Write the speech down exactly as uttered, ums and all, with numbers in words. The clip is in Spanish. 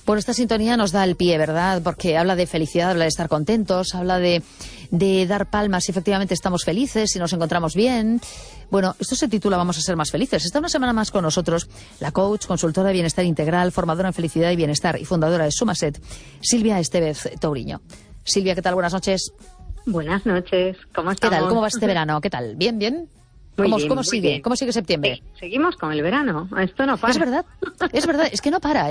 Bueno, esta sintonía nos da el pie, ¿verdad? Porque habla de felicidad, habla de estar contentos, habla de, de dar palmas si efectivamente estamos felices, si nos encontramos bien. Bueno, esto se titula Vamos a ser más felices. Está una semana más con nosotros la coach, consultora de bienestar integral, formadora en felicidad y bienestar y fundadora de Sumaset, Silvia Estevez Touriño. Silvia, ¿qué tal? Buenas noches. Buenas noches. ¿Cómo estamos? ¿Qué tal? ¿Cómo va este verano? ¿Qué tal? ¿Bien, bien? Muy ¿Cómo, bien, ¿cómo muy sigue? bien. ¿Cómo sigue septiembre? Sí, seguimos con el verano. Esto no para. Es verdad, es verdad, es que no para, ¿eh?